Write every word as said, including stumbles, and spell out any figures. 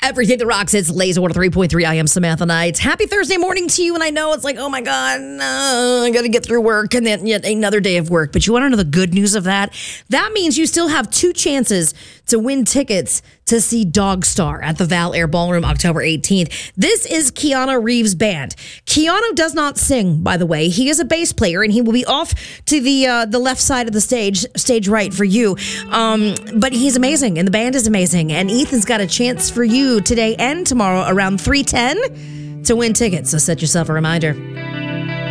Everything that rocks, it's Laser one oh three point three. I am Samantha Knight. Happy Thursday morning to you. And I know it's like, oh my God, no, I got to get through work and then yet another day of work. But you want to know the good news of that? That means you still have two chances to win tickets to see Dog Star at the Val Air Ballroom October eighteenth. This is Keanu Reeves' band. Keanu does not sing, by the way. He is a bass player, and he will be off to the uh, the left side of the stage, stage right for you. Um, but he's amazing, and the band is amazing. And Ethan's got a chance for you today and tomorrow around three ten to win tickets. So set yourself a reminder.